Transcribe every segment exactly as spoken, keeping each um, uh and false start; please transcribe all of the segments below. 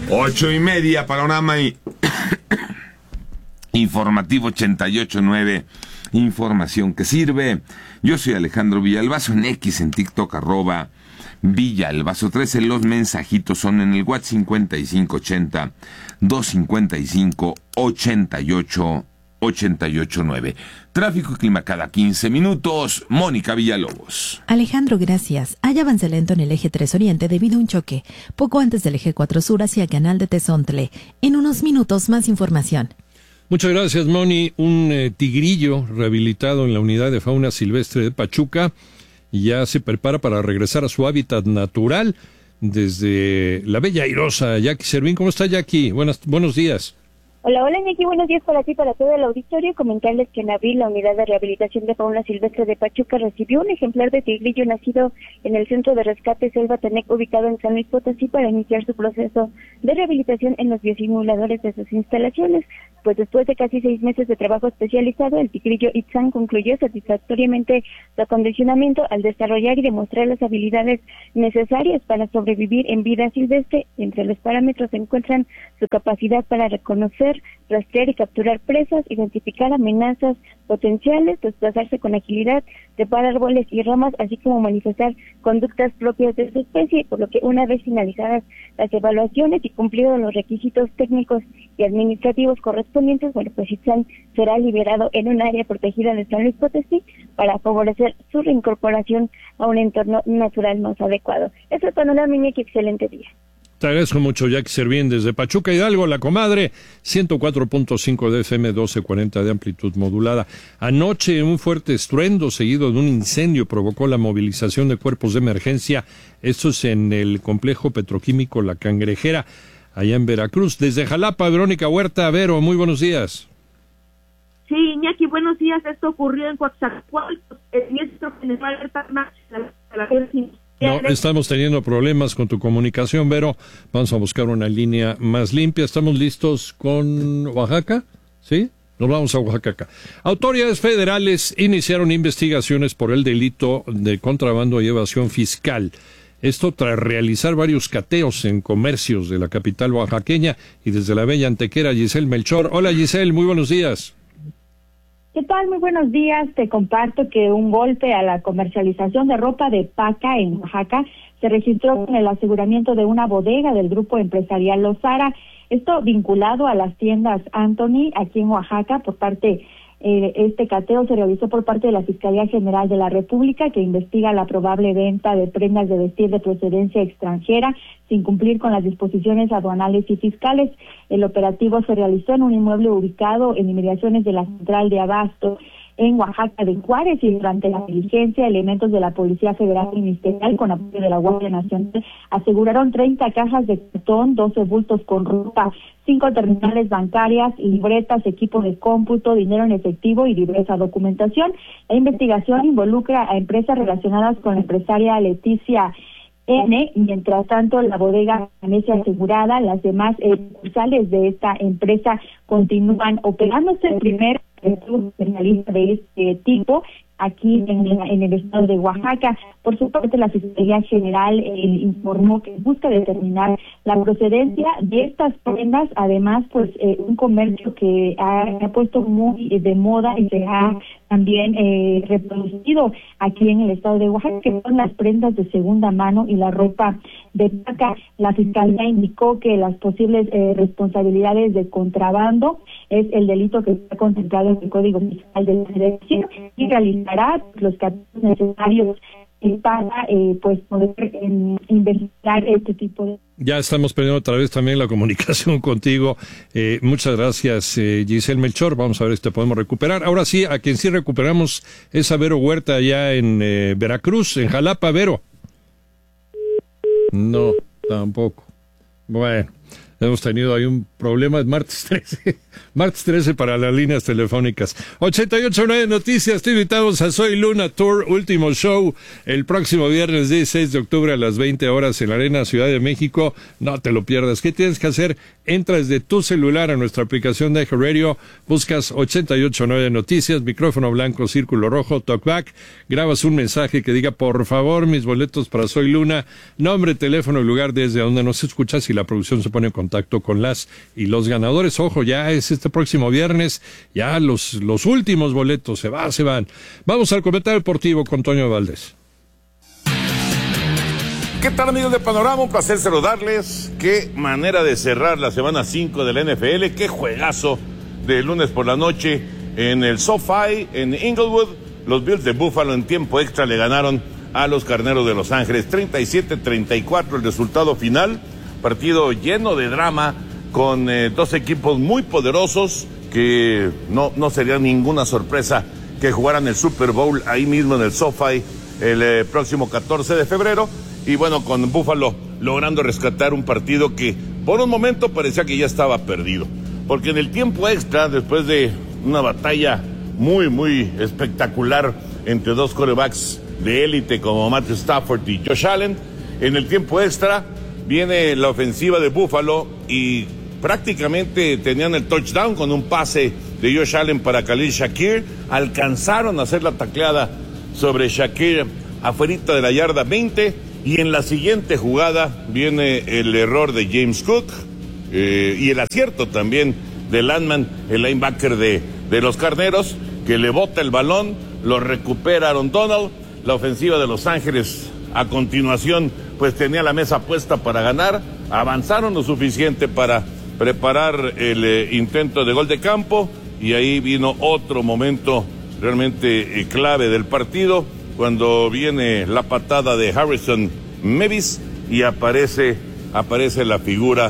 Ocho y media, panorama y informativo ochenta y ocho punto nueve, información que sirve. Yo soy Alejandro Villalbazo, en X, en TikTok, arroba Villalbazo trece. Los mensajitos son en el WhatsApp cincuenta y cinco ochenta, doscientos cincuenta y cinco, ochenta y ocho, ochenta y ocho nueve. Tráfico y clima cada quince minutos. Mónica Villalobos. Alejandro, gracias. Hay avance lento en el eje tres Oriente debido a un choque poco antes del eje cuatro Sur hacia Canal de Tezontle. En unos minutos más información. Muchas gracias, Moni. Un eh, tigrillo rehabilitado en la unidad de fauna silvestre de Pachuca ya se prepara para regresar a su hábitat natural desde la bella airosa Jackie Servín. ¿Cómo está, Jackie? Buenas, buenos días. Hola, hola, Iñaki, buenos días para ti y para todo el auditorio. Comentarles que en abril la Unidad de Rehabilitación de Fauna Silvestre de Pachuca recibió un ejemplar de tigrillo nacido en el Centro de Rescate Selva Tenec, ubicado en San Luis Potosí, para iniciar su proceso de rehabilitación en los biosimuladores de sus instalaciones. Pues después de casi seis meses de trabajo especializado, el tigrillo Itzan concluyó satisfactoriamente su acondicionamiento al desarrollar y demostrar las habilidades necesarias para sobrevivir en vida silvestre. Entre los parámetros se encuentran su capacidad para reconocer, rastrear y capturar presas, identificar amenazas potenciales, desplazarse con agilidad, trepar árboles y ramas, así como manifestar conductas propias de su especie, por lo que una vez finalizadas las evaluaciones y cumplidos los requisitos técnicos y administrativos correspondientes, bueno, pues Itzan será liberado en un área protegida de San Luis Potosí para favorecer su reincorporación a un entorno natural más adecuado. Eso es panorama, Iñaki, excelente día. Te agradezco mucho, Jackie Servín, desde Pachuca Hidalgo, La Comadre, ciento cuatro punto cinco de F M, doce cuarenta de amplitud modulada. Anoche un fuerte estruendo seguido de un incendio provocó la movilización de cuerpos de emergencia. Esto es en el complejo petroquímico La Cangrejera, allá en Veracruz. Desde Jalapa, Verónica Huerta. Vero, muy buenos días. Sí, Iñaki, buenos días. Esto ocurrió en Coatzacoalcos, el ministro general de Tarma, la, la, la No, estamos teniendo problemas con tu comunicación, Vero. Vamos a buscar una línea más limpia. ¿Estamos listos con Oaxaca? ¿Sí? Nos vamos a Oaxaca. Autoridades federales iniciaron investigaciones por el delito de contrabando y evasión fiscal. Esto tras realizar varios cateos en comercios de la capital oaxaqueña. Y desde la bella Antequera, Giselle Melchor. Hola, Giselle, muy buenos días. ¿Qué tal? Muy buenos días. Te comparto que un golpe a la comercialización de ropa de paca en Oaxaca se registró con el aseguramiento de una bodega del grupo empresarial Lozara. Esto vinculado a las tiendas Anthony aquí en Oaxaca. Por parte eh, este cateo se realizó por parte de la Fiscalía General de la República, que investiga la probable venta de prendas de vestir de procedencia extranjera sin cumplir con las disposiciones aduanales y fiscales. El operativo se realizó en un inmueble ubicado en inmediaciones de la central de abasto en Oaxaca de Juárez, y durante la diligencia elementos de la Policía Federal Ministerial con apoyo de la Guardia Nacional aseguraron treinta cajas de cartón, doce bultos con ropa, cinco terminales bancarias, libretas, equipo de cómputo, dinero en efectivo y diversa documentación. La investigación involucra a empresas relacionadas con la empresaria Leticia N. Mientras tanto, la bodega permanece asegurada. Las demás sucursales de esta empresa continúan operándose. El primer penalista de este tipo aquí en, la, en el estado de Oaxaca. Por su parte, la Fiscalía General eh, informó que busca determinar la procedencia de estas prendas. Además, pues eh, un comercio que ha, ha puesto muy de moda y se ha también eh, reproducido aquí en el estado de Oaxaca, que son las prendas de segunda mano y la ropa de paca. La Fiscalía indicó que las posibles eh, responsabilidades de contrabando es el delito que está contemplado en el Código Fiscal de la Federación y realizará los casos necesarios para eh, pues poder eh, investigar este tipo de... Ya estamos perdiendo otra vez también la comunicación contigo. Eh, muchas gracias, eh, Giselle Melchor. Vamos a ver si te podemos recuperar. Ahora sí, a quien sí recuperamos es a Vero Huerta allá en eh, Veracruz, en Jalapa. Vero. No, tampoco. Bueno, hemos tenido ahí un problema. Es martes trece. Martes trece para las líneas telefónicas. ochenta y ocho punto nueve Noticias. Te invitamos a Soy Luna Tour, último show, el próximo viernes dieciséis de octubre a las veinte horas en la Arena Ciudad de México. No te lo pierdas. ¿Qué tienes que hacer? Entra desde tu celular a nuestra aplicación de Radio, buscas ochenta y ocho punto nueve Noticias, micrófono blanco, círculo rojo, talkback, grabas un mensaje que diga, por favor, mis boletos para Soy Luna, nombre, teléfono y lugar desde donde nos escuchas, y la producción se pone en contacto contacto con las y los ganadores. Ojo, ya es este próximo viernes, ya los, los últimos boletos se van, se van. Vamos al comentario deportivo con Toño Valdés. ¿Qué tal, amigos de Panorama? Un placer saludarles. Qué manera de cerrar la semana cinco de la N F L. Qué juegazo de lunes por la noche en el SoFi, en Inglewood. Los Bills de Buffalo en tiempo extra le ganaron a los Carneros de Los Ángeles. treinta y siete a treinta y cuatro el resultado final. Partido lleno de drama con eh, dos equipos muy poderosos que no, no sería ninguna sorpresa que jugaran el Super Bowl ahí mismo en el SoFi el eh, próximo catorce de febrero. Y bueno, con Buffalo logrando rescatar un partido que por un momento parecía que ya estaba perdido. Porque en el tiempo extra, después de una batalla muy, muy espectacular entre dos quarterbacks de élite como Matthew Stafford y Josh Allen, en el tiempo extra viene la ofensiva de Buffalo y prácticamente tenían el touchdown con un pase de Josh Allen para Khalil Shakir. Alcanzaron a hacer la tacleada sobre Shakir afuerita de la yarda veinte. Y en la siguiente jugada viene el error de James Cook eh, y el acierto también de Landman, el linebacker de, de los Carneros, que le bota el balón, lo recupera Aaron Donald. La ofensiva de Los Ángeles a continuación pues tenía la mesa puesta para ganar, avanzaron lo suficiente para preparar el eh, intento de gol de campo y ahí vino otro momento realmente eh, clave del partido, cuando viene la patada de Harrison Mevis y aparece, aparece la figura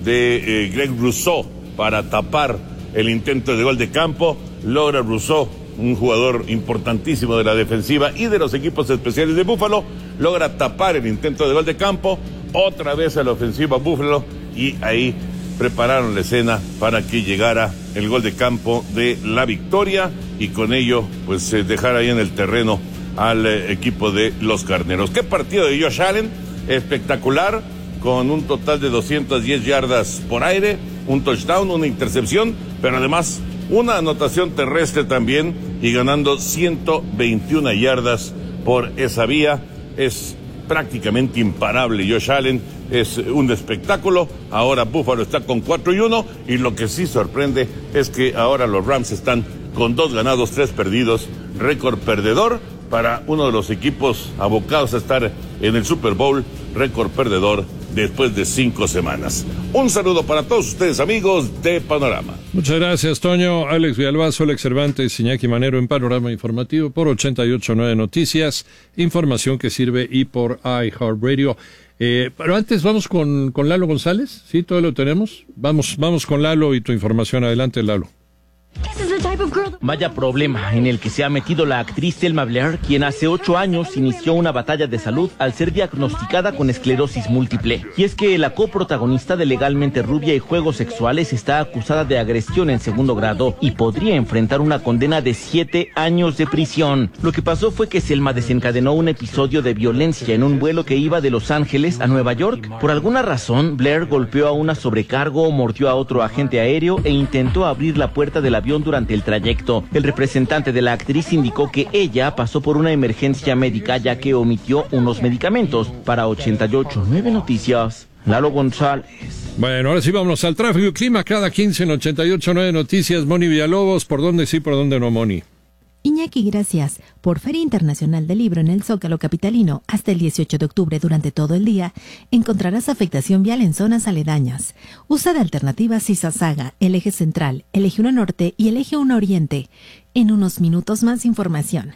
de eh, Greg Rousseau para tapar el intento de gol de campo. Logra Rousseau, un jugador importantísimo de la defensiva y de los equipos especiales de Buffalo, logra tapar el intento de gol de campo, otra vez a la ofensiva Buffalo, y ahí prepararon la escena para que llegara el gol de campo de la victoria y con ello pues eh, dejar ahí en el terreno al eh, equipo de los Carneros. Qué partido de Josh Allen, espectacular, con un total de doscientas diez yardas por aire, un touchdown, una intercepción, pero además una anotación terrestre también y ganando ciento veintiuna yardas por esa vía. Es prácticamente imparable Josh Allen, es un espectáculo. Ahora Buffalo está con cuatro y uno y lo que sí sorprende es que ahora los Rams están con dos ganados, tres perdidos, récord perdedor para uno de los equipos abocados a estar en el Super Bowl, récord perdedor después de cinco semanas. Un saludo para todos ustedes, amigos de Panorama. Muchas gracias, Toño. Alex Villalbazo, Alex Cervantes, Iñaki Manero en Panorama Informativo por ochenta y ocho punto nueve Noticias, información que sirve y por iHeartRadio. Eh, pero antes vamos con, con Lalo González, ¿sí? ¿Todo lo tenemos? Vamos, vamos con Lalo y tu información. Adelante, Lalo. Vaya problema en el que se ha metido la actriz Selma Blair, quien hace ocho años inició una batalla de salud al ser diagnosticada con esclerosis múltiple. Y es que la coprotagonista de Legalmente Rubia y Juegos Sexuales está acusada de agresión en segundo grado y podría enfrentar una condena de siete años de prisión. Lo que pasó fue que Selma desencadenó un episodio de violencia en un vuelo que iba de Los Ángeles a Nueva York. Por alguna razón, Blair golpeó a una sobrecargo, mordió a otro agente aéreo e intentó abrir la puerta del avión durante el trayecto. El representante de la actriz indicó que ella pasó por una emergencia médica ya que omitió unos medicamentos. Para ochenta y ocho punto nueve Noticias, Lalo González. Bueno, ahora sí vámonos al tráfico y clima cada quince en ochenta y ocho punto nueve Noticias. Moni Villalobos, ¿por dónde sí, por dónde no, Moni? Iñaki, gracias. Por Feria Internacional del Libro en el Zócalo Capitalino hasta el dieciocho de octubre durante todo el día, encontrarás afectación vial en zonas aledañas. Usa de alternativas Sisasaga, el eje central, el eje uno norte y el eje uno oriente. En unos minutos más información.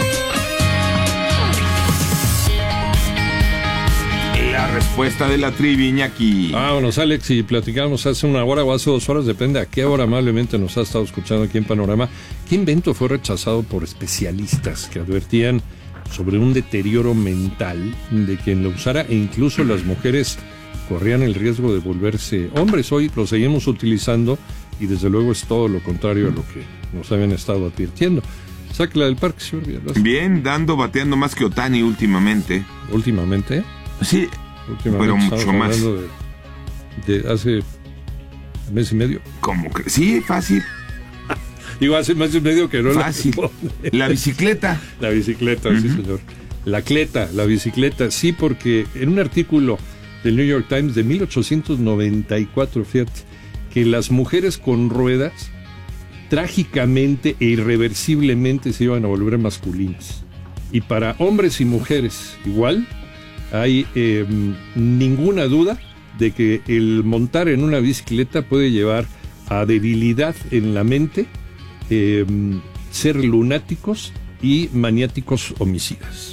La respuesta de la trivia, Iñaki. Vámonos, Alex, y platicamos hace una hora o hace dos horas, depende a qué hora amablemente nos ha estado escuchando aquí en Panorama. ¿Qué invento fue rechazado por especialistas que advertían sobre un deterioro mental de quien lo usara e incluso las mujeres corrían el riesgo de volverse hombres? Hoy lo seguimos utilizando y desde luego es todo lo contrario a lo que nos habían estado advirtiendo. Sáquela del parque, señor Villalbazo. Bien, dando, bateando más que Otani últimamente. ¿Últimamente? Sí, pero mucho más. De, de hace mes y medio. ¿Cómo que? Sí, fácil. Digo, hace mes y medio que no. Fácil. La bicicleta. La bicicleta, uh-huh. Sí, señor. La cleta, la bicicleta, sí, porque en un artículo del New York Times de mil ochocientos noventa y cuatro, fíjate, que las mujeres con ruedas trágicamente e irreversiblemente se iban a volver masculinas. Y para hombres y mujeres igual, hay eh, ninguna duda de que el montar en una bicicleta puede llevar a debilidad en la mente, eh, ser lunáticos y maniáticos homicidas.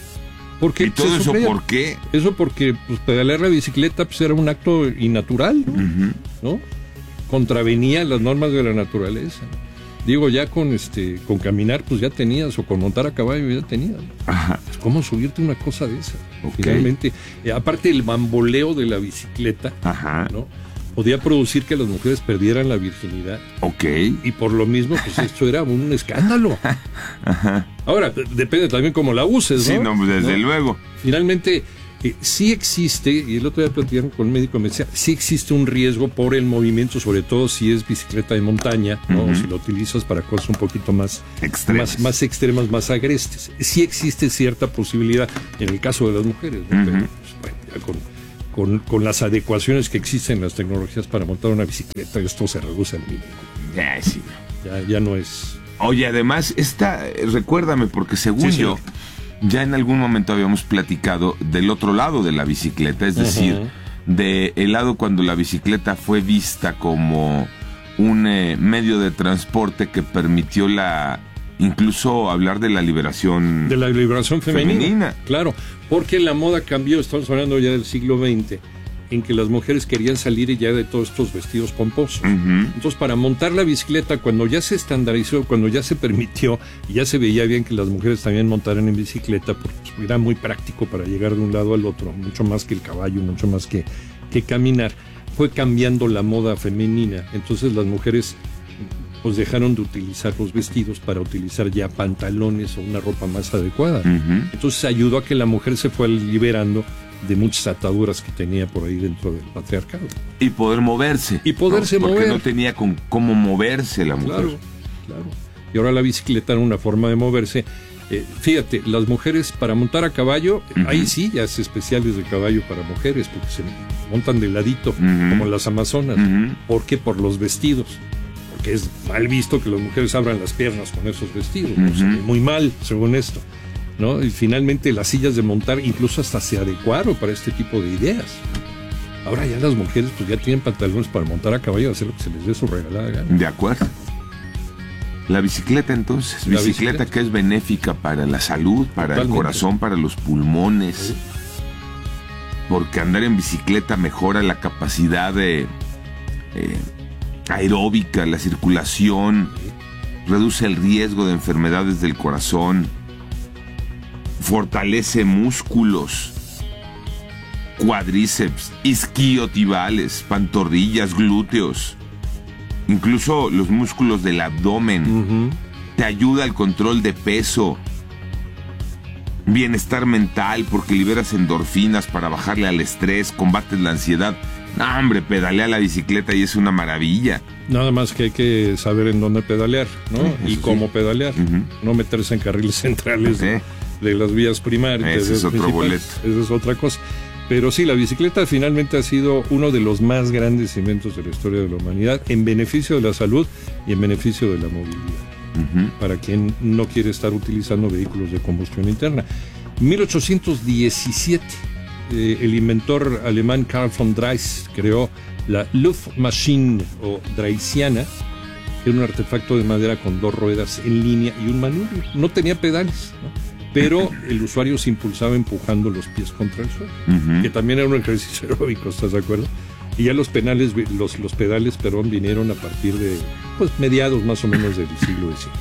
Porque ¿Y todo eso por qué? Eso porque pues, pedalear la bicicleta pues, era un acto innatural, ¿no? Uh-huh. ¿no? Contravenía las normas de la naturaleza. Digo, ya con este con caminar, pues ya tenías, o con montar a caballo ya tenías. Ajá. ¿Cómo subirte una cosa de esa? Okay. Finalmente, eh, aparte el bamboleo de la bicicleta, Ajá. ¿no? Podía producir que las mujeres perdieran la virginidad. Ok. Y por lo mismo, pues esto era un escándalo. Ajá. Ahora, d- depende también cómo la uses, ¿no? Sí, no, pues desde ¿no? luego. Finalmente, eh, sí existe, y el otro día platicaron con un médico, me decía, sí existe un riesgo por el movimiento, sobre todo si es bicicleta de montaña, ¿no? Uh-huh. O si lo utilizas para cosas un poquito más Extremas. más, más extremas, más agrestes. Sí existe cierta posibilidad en el caso de las mujeres, ¿no? Uh-huh. Pero, pues, bueno, ya con, con, con las adecuaciones que existen en las tecnologías para montar una bicicleta, esto se reduce al mínimo. Ya, sí. Ya, ya no es... Oye, además, esta, recuérdame, porque según Sí, yo, señor. ya en algún momento habíamos platicado del otro lado de la bicicleta, es decir, Ujú. de el lado cuando la bicicleta fue vista como un eh, medio de transporte que permitió la, incluso hablar de la liberación De la liberación femenina. femenina. Claro, porque la moda cambió, estamos hablando ya del siglo veinte, en que las mujeres querían salir ya de todos estos vestidos pomposos. Ujú. Entonces, para montar la bicicleta, cuando ya se estandarizó, cuando ya se permitió, y ya se veía bien que las mujeres también montaran en bicicleta, porque pues, era muy práctico para llegar de un lado al otro, mucho más que el caballo, mucho más que, que caminar, fue cambiando la moda femenina. Entonces las mujeres pues dejaron de utilizar los vestidos para utilizar ya pantalones o una ropa más adecuada. Ujú. Entonces ayudó a que la mujer se fue liberando de muchas ataduras que tenía por ahí dentro del patriarcado. Y poder moverse. Y poderse ¿no? Porque mover. no tenía con cómo moverse la mujer. Claro, claro. Y ahora la bicicleta era una forma de moverse. Eh, fíjate, las mujeres para montar a caballo, Ujú. hay sillas especiales de caballo para mujeres, porque se montan de ladito, Ujú. como las amazonas. Ujú. ¿Por qué? Por los vestidos. Porque es mal visto que las mujeres abran las piernas con esos vestidos, ¿no? Ujú. Se ve muy mal, según esto, ¿no? Y finalmente las sillas de montar incluso hasta se adecuaron para este tipo de ideas. Ahora ya las mujeres pues ya tienen pantalones para montar a caballo y hacer lo que se les dé su regalada gana. De acuerdo. La bicicleta entonces, La bicicleta, bicicleta. que es benéfica para la salud, para Totalmente. el corazón, para los pulmones. Sí. Porque andar en bicicleta mejora la capacidad de eh, aeróbica, la circulación, reduce el riesgo de enfermedades del corazón, fortalece músculos, cuádriceps, isquiotibales, pantorrillas, glúteos, incluso los músculos del abdomen. Ujú. Te ayuda al control de peso, bienestar mental porque liberas endorfinas para bajarle al estrés, combates la ansiedad. No, hombre, pedalea la bicicleta y es una maravilla. Nada más que hay que saber en dónde pedalear, ¿no? Sí, Y eso cómo sí. pedalear. Ujú. No meterse en carriles centrales de, Sí. de las vías primarias. Ese de es las otro principales. Esa es otra cosa. Pero sí, la bicicleta finalmente ha sido uno de los más grandes inventos de la historia de la humanidad en beneficio de la salud y en beneficio de la movilidad. Ujú. Para quien no quiere estar utilizando vehículos de combustión interna. mil ochocientos diecisiete, eh, el inventor alemán Karl von Drais creó la Luftmaschine o Dreisiana, que era un artefacto de madera con dos ruedas en línea y un manubrio. No tenía pedales, ¿no? Pero el usuario se impulsaba empujando los pies contra el suelo, Ujú. que también era un ejercicio aeróbico, ¿estás de acuerdo? Y ya los penales, los, los pedales, perdón, vinieron a partir de pues mediados más o menos del siglo diecinueve.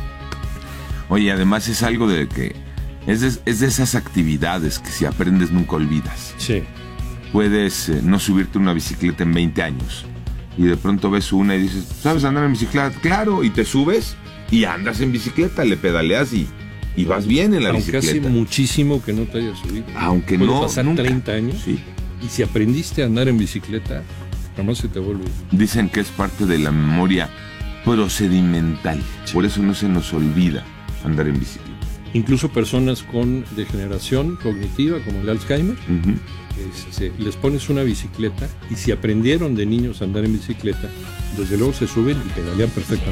Oye, además es algo de que es de, es de esas actividades que si aprendes nunca olvidas. Sí. Puedes eh, no subirte una bicicleta en veinte años y de pronto ves una y dices, ¿sabes andar en bicicleta? Claro, y te subes y andas en bicicleta, le pedaleas y, y vas bien en la Aunque hace bicicleta. muchísimo que no te hayas subido. Aunque Puede no, pasar nunca. treinta años. Sí. Y si aprendiste a andar en bicicleta, jamás se te vuelve. Dicen que es parte de la memoria procedimental. Sí. Por eso no se nos olvida andar en bicicleta. incluso personas con degeneración cognitiva como el Alzheimer. Uh-huh. Este, les pones una bicicleta y si aprendieron de niños a andar en bicicleta, desde luego se suben y pedalean perfectamente.